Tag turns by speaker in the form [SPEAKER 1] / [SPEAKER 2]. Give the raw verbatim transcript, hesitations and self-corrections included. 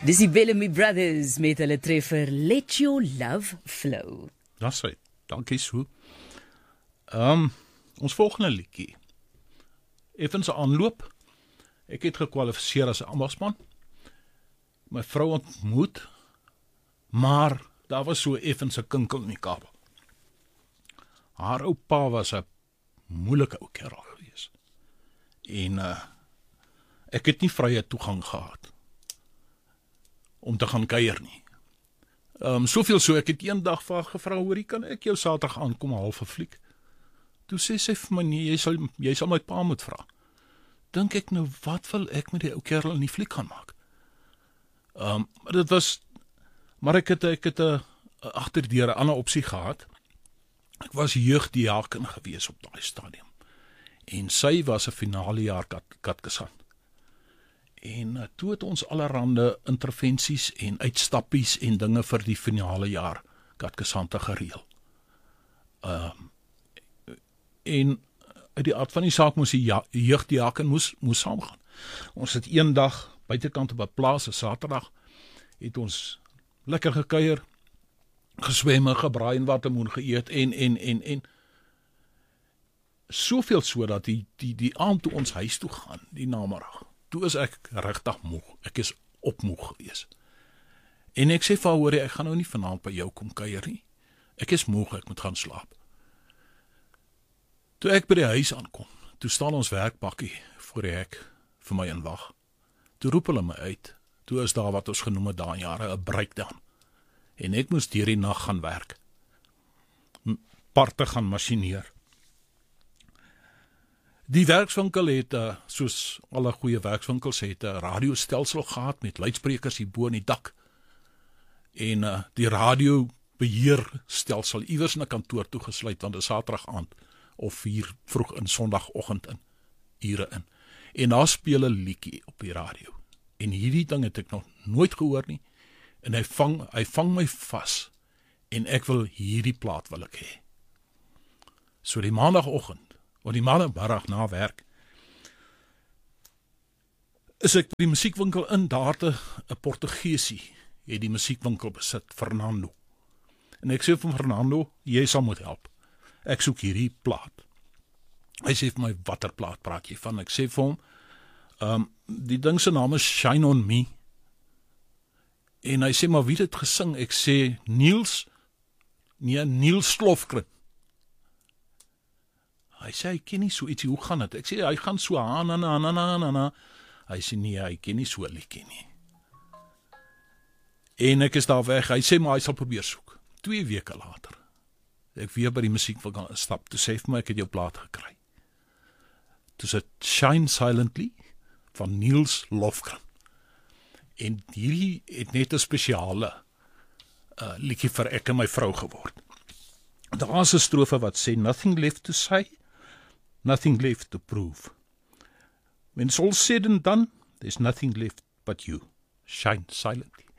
[SPEAKER 1] Dis die Bellamy Brothers met hulle treffer Let Your Love Flow.
[SPEAKER 2] Dis right, dankie so. Um, ons volgende liedjie. Effens 'n aanloop. Ek het gekwalifiseer as 'n ambasman. My vrou ontmoet, maar daar was so effens 'n kinkel in die kabel. Haar oupa was 'n moeilike ou kerel gewees. En uh, ek het nie vrye toegang gehad om te gaan kuier nie. Ehm um, soveel so ek het eendag vir haar gevra, hoorie, kan ek jou Saterdag aankom half 'n fliek? Toe sê sy vir my, nee, jy sal jy sal my pa moet vra. Dink ek nou, wat wil ek met die ou kerel in die fliek gaan maak? Ehm um, dit was maar ek het ek het 'n agterdeur 'n ander opsie gehad. Ek was jeugdiaken gewees op daai stadium. En sy was 'n finale jaar kat, katkesant. En uh, toe het ons allerhande intervensies en uitstappies en dinge vir die finale jaar katkesante gereël. Ehm um, en uit die aard van die saak moes die ja, jeugdiaken moes moes saamgaan. Ons het eendag buitekant op 'n plaas, 'n Saterdag, het ons lekker gekuier, geswemme, gebraai en watermeloen geëet en en en en soveel so dat die die die aand toe ons huis toe gaan, die namiddag. Toe is ek regtig moeg. Ek is opmoeg gewees. En ek sê vir haar, hoor jy, ek gaan nou nie vanaand by jou kom kuier nie. Ek is moeg, ek moet gaan slaap. Toe ek by die huis aankom, toe staan ons werkbakkie voor die hek vir my in wag. Toe roep hulle my uit. Toe is daar wat ons genoem het daai jare 'n breakdown. En ek moes deur die nag gaan werk. Parte gaan masjineer. Die werkswinkel het, uh, soos alle goeie werkswinkels, het 'n radiostelsel gehad met luidsprekers hier bo in die dak. En uh, die radiobeheerstelsel iewers in 'n kantoor toegesluit, want dit is Saterdag aand of vier vroeg in Sondagoggend in, ure in. En daar speel 'n liedjie op die radio. En hierdie ding het ek nog nooit gehoor nie. En hy vang, hy vang my vas. En ek wil hierdie plaat wil ek hê. So die maandagoggend, of die maandagmiddag na werk, is ek by die musiekwinkel in, daar te 'n Portugeesie het die musiekwinkel besit, Fernando. En ek sê vir Fernando, jy sal moet help. Ek soek hierdie plaat. Hy sê vir my, watter plaat praat jy van? Ek sê vir hom, um, die ding se naam is Shine on Me. En hy sê, maar wie het dit gesing? Ek sê, Niels, nee, Niels Lofgren. Hy sê, hy ken nie so ietsie, hoe gaan het? Ek sê, hy gaan so, ha, na, na, na, na, na, na. Hy sê, nee, hy ken nie so liedjie nie. En ek is daar weg, hy sê, maar hy sal probeer soek. Twee weke later, ek weer by die musiekwinkel stap, toe sê vir my, ek het jou plaat gekry. Toe sê, Shine Silently, van Niels Lofgren. En hierdie het net 'n spesiale uh, liedjie vir ek en my vrou geword. Daar is 'n strofe wat sê, nothing left to say, nothing left to prove. When it's all said and done, there's nothing left but you. Shine silently.